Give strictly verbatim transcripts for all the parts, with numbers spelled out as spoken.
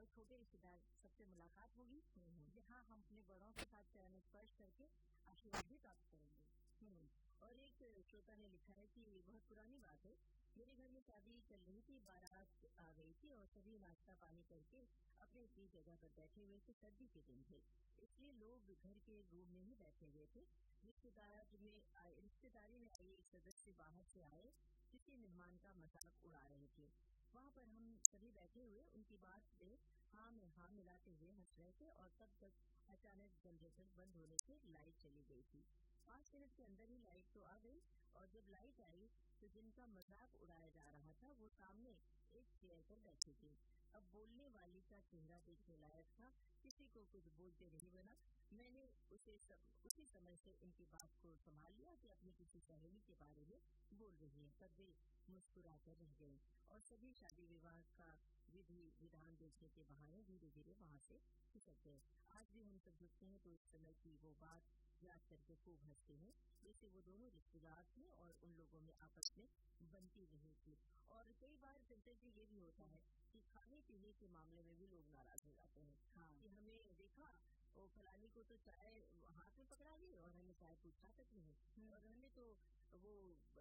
छोटे रिश्तेदार सबसे मुलाकात होगी, जहाँ हम अपने बड़ों के साथ चरण स्पर्श करके आशीर्वाद भी प्राप्त करेंगे। और एक श्रोता ने लिखा है कि बहुत पुरानी बात है, मेरे घर में शादी चल रही थी, बारात आ गई थी और सभी नाश्ता पानी करके अपनी अपनी जगह पर बैठे हुए थे। सर्दी के दिन थे, इसलिए लोग घर के रूम में ही बैठे हुए थे। रिश्तेदार में आए रिश्तेदारी में आए एक सदस्य बाहर से आए, किसी मेहमान का मजाक उड़ा रहे थे। वहाँ पर हम सभी बैठे हुए उनकी बात से हाँ में हाँ मिलाते हुए हंस रहे थे और तब तक अचानक जनरेटर बंद होने से लाइट चली गई थी। पाँच मिनट के अंदर ही लाइट तो आ गई और जब लाइट आई तो जिनका मजाक उड़ाया जा रहा था वो सामने एक चेयर पर बैठी थी। अब बोलने वाली का चेहरा देखने लायक था, किसी को कुछ बोलते नहीं बना। मैंने उसे सब, उसी समय से उनकी बात को संभाल लिया कि अपनी किसी सहेली के बारे में बोल रही है, पर वे मुस्कुराकर रह गए और सभी शादी विवाह का विधि विधान देखने के बहाने धीरे धीरे वहाँ से खिसक गए। आज भी हम सब जुटते हैं तो उस समय की वो बात याद करके खूब हंसते हैं, जैसे वो दोनों रिश्तेदार थे और उन लोगों में आपस में बनती नहीं थी। और कई बार चलते जी ये भी होता है कि खाने पीने के मामले में भी लोग नाराज हो जाते हैं। हाँ। कि हमें देखा वो फलानी को तो चाय हाथ में पकड़ा ली और हमें चाय पूछा तक नहीं, और हमें तो वो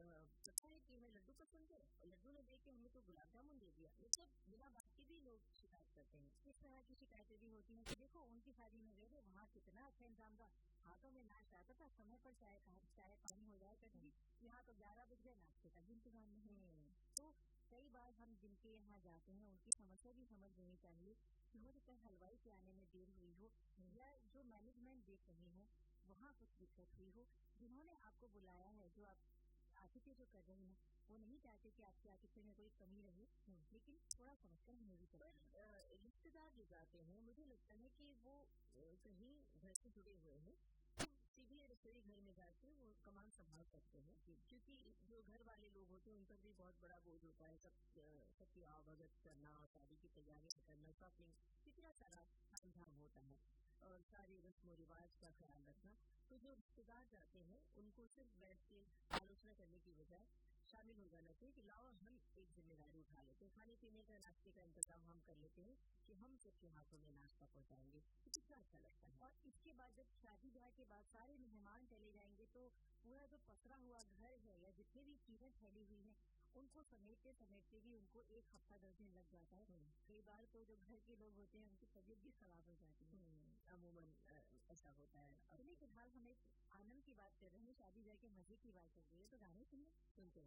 पता है कि हमें लड्डू पसंद है और लड्डू ने देख के हमें तो गुलाब जामुन दे दिया। मतलब बिना बात के भी लोग शिकायत करते हैं। इस तरह की शिकायतें भी होती हैं कि देखो उनकी शादी में गए थे, वहाँ कितना अच्छा इंतजाम था, हाथों में नाश्ता आता था, समय पर चाय चाय पानी हो जाए करती, यहाँ तो ग्यारह बज गए, नाश्ते का भी इंतजाम नहीं। तो कई बार हम जिनके यहाँ जाते हैं उनकी समस्या भी समझ लेनी चाहिए कि हो सकता है हलवाई के आने में देर हुई हो या जो मैनेजमेंट देख रही हो वहाँ कुछ दिक्कत हुई हो। जिन्होंने आपको बुलाया है, जो आप आतिथ्य जो कर रही हैं, वो नहीं चाहते कि आपके आतिथ्य में कोई कमी रहे, लेकिन थोड़ा समझकर हमें भी पर रिश्तेदार जो जाते हैं मुझे लगता है कि वो कहीं घर से जुड़े हुए हैं, सीधे रसोई घर में जाके वो कमान संभाल सकते हैं, क्योंकि जो घर वाले लोग होते हैं उन पर भी बहुत बड़ा बोझ होता है। सब सबकी आवभगत करना, शादी की तैयारियां करना, शॉपिंग, कितना सारा तामझाम होता है और सारे रस्म रिवाज का ख्याल रखना। तो जो रिश्तेदार जाते हैं उनको सिर्फ बैठ के आलोचना करने की बजाय शामिल हो जाना चाहिए कि लाओ हम एक जिम्मेदारी उठा लेते हैं, खाने पीने का नाश्ते का इंतजाम हम कर लेते हैं कि हम सबके हाथों में नाश्ता पहुंचाएंगे, तो कितना अच्छा लगता है। और इसके बाद जब शादी ब्याह के बाद सारे मेहमान चले जाएंगे तो पूरा जो पसरा हुआ घर है या जितनी भी चीजें फैली हुई हैं उनको समेटते समेटते भी उनको एक हफ्ता दस दिन लग जाता है। कई बार तो जो घर के लोग होते हैं उनकी तबीयत भी खराब हो जाती है, अमूमन ऐसा होता है। चलिए फिलहाल हम एक आनंद की बात कर रहे हैं, शादी ब्याह के मजे की बात कर रही है, तो गाने सुनते